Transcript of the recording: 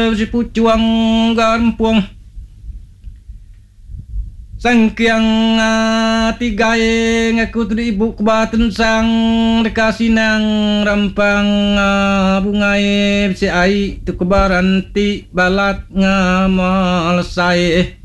si pucuang gampung sangkiang tigae ngaku tu ibu kebatun sang dekasinang rampang bungae si ai tu kebaranti balat ngamal sae